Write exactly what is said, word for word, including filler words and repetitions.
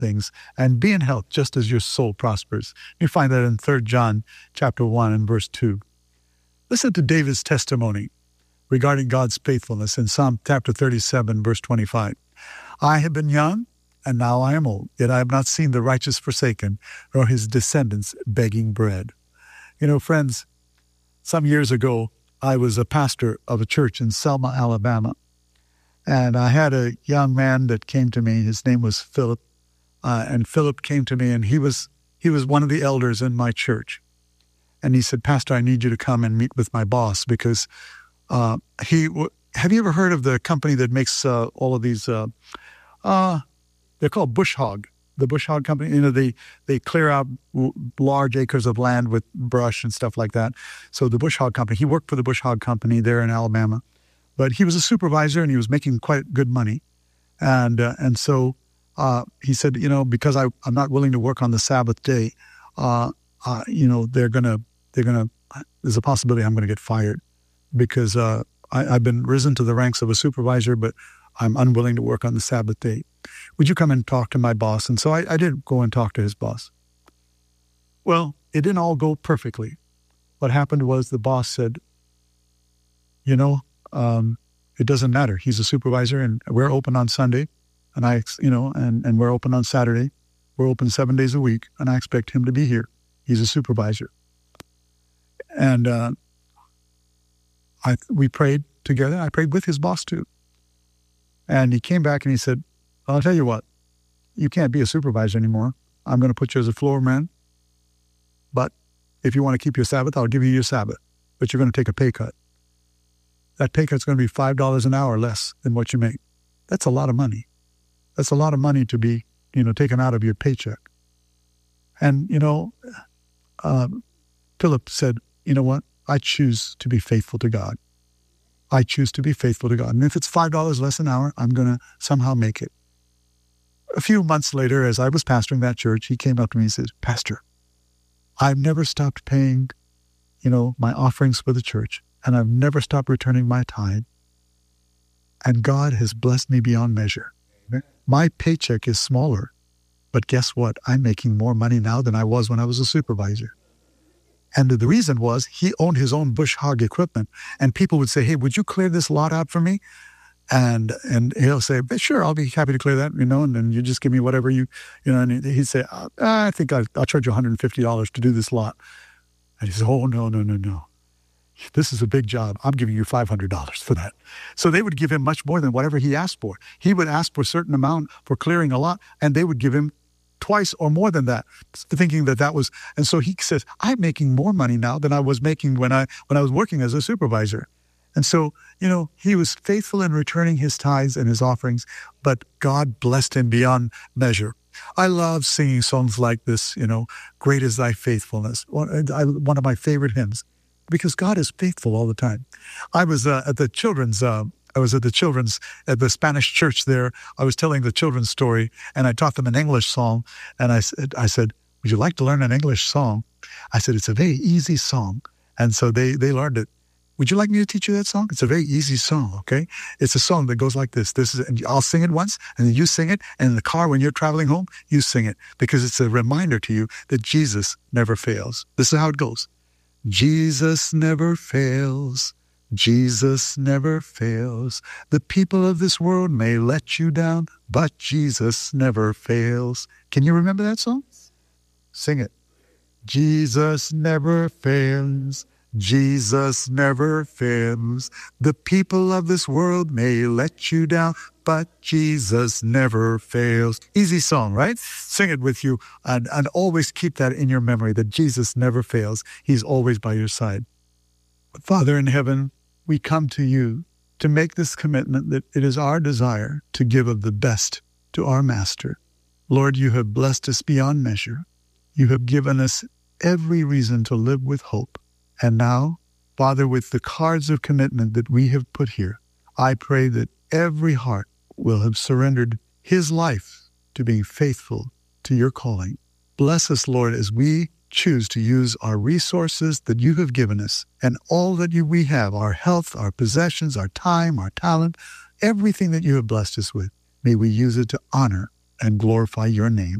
things, and be in health just as your soul prospers. You find that in Third John chapter one and verse two. Listen to David's testimony regarding God's faithfulness in Psalm chapter thirty-seven, verse twenty-five. I have been young, and now I am old, yet I have not seen the righteous forsaken, nor his descendants begging bread. You know, friends, some years ago, I was a pastor of a church in Selma, Alabama. And I had a young man that came to me. His name was Philip. Uh, and Philip came to me, and he was he was one of the elders in my church. And he said, Pastor, I need you to come and meet with my boss because uh, he... W- have you ever heard of the company that makes uh, all of these... Uh, uh, they're called Bush Hog. The Bush Hog Company, you know, they, they clear out l- large acres of land with brush and stuff like that. So the Bush Hog Company, he worked for the Bush Hog Company there in Alabama. But he was a supervisor, and he was making quite good money. And uh, and so uh, he said, you know, because I, I'm not willing to work on the Sabbath day, uh, uh, you know, they're going to, they're going to, there's a possibility I'm going to get fired because uh, I, I've been risen to the ranks of a supervisor, but I'm unwilling to work on the Sabbath day. Would you come and talk to my boss? And so I, I did go and talk to his boss. Well, it didn't all go perfectly. What happened was the boss said, you know, Um, it doesn't matter. He's a supervisor, and we're open on Sunday, and I, you know, and, and we're open on Saturday. We're open seven days a week, and I expect him to be here. He's a supervisor. And uh, I we prayed together. I prayed with his boss too. And he came back and he said, I'll tell you what, you can't be a supervisor anymore. I'm going to put you as a floor man. But if you want to keep your Sabbath, I'll give you your Sabbath. But you're going to take a pay cut. That pay cut's going to be five dollars an hour less than what you make. That's a lot of money. That's a lot of money to be, you know, taken out of your paycheck. And, you know, um, Philip said, you know what? I choose to be faithful to God. I choose to be faithful to God. And if it's five dollars less an hour, I'm going to somehow make it. A few months later, as I was pastoring that church, he came up to me and said, Pastor, I've never stopped paying, you know, my offerings for the church. And I've never stopped returning my tithe. And God has blessed me beyond measure. My paycheck is smaller, but guess what? I'm making more money now than I was when I was a supervisor. And the reason was he owned his own Bush Hog equipment. And people would say, hey, would you clear this lot out for me? And and he'll say, sure, I'll be happy to clear that, you know, and then you just give me whatever you, you know, and he'd say, uh, I think I'll, I'll charge you one hundred fifty dollars to do this lot. And he says, oh, no, no, no, no. This is a big job. I'm giving you five hundred dollars for that. So they would give him much more than whatever he asked for. He would ask for a certain amount for clearing a lot, and they would give him twice or more than that, thinking that that was, and so he says, I'm making more money now than I was making when I when I was working as a supervisor. And so, you know, he was faithful in returning his tithes and his offerings, but God blessed him beyond measure. I love singing songs like this, you know, Great is Thy Faithfulness, one, I, one of my favorite hymns, because God is faithful all the time. I was uh, at the children's, uh, I was at the children's, at the Spanish church there. I was telling the children's story, and I taught them an English song, and I said, I said, would you like to learn an English song? I said, it's a very easy song. And so they, they learned it. Would you like me to teach you that song? It's a very easy song, okay? It's a song that goes like this. This is, and I'll sing it once, and then you sing it, and in the car when you're traveling home, you sing it, because it's a reminder to you that Jesus never fails. This is how it goes. Jesus never fails. Jesus never fails. The people of this world may let you down, but Jesus never fails. Can you remember that song? Sing it. Jesus never fails. Jesus never fails. The people of this world may let you down, but Jesus never fails. Easy song, right? Sing it with you and, and always keep that in your memory, that Jesus never fails. He's always by your side. Father in heaven, we come to you to make this commitment that it is our desire to give of the best to our Master. Lord, you have blessed us beyond measure. You have given us every reason to live with hope. And now, Father, with the cards of commitment that we have put here, I pray that every heart will have surrendered his life to being faithful to your calling. Bless us, Lord, as we choose to use our resources that you have given us and all that you, we have, our health, our possessions, our time, our talent, everything that you have blessed us with. May we use it to honor and glorify your name.